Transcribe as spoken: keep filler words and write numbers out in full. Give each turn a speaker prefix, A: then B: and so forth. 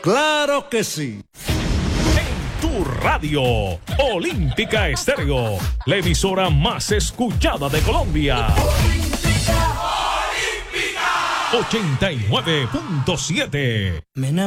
A: ¡Claro que sí!
B: Tu radio, Olímpica Estéreo, la emisora más escuchada de Colombia.
C: Olímpica, Olímpica.
B: ochenta y nueve punto siete.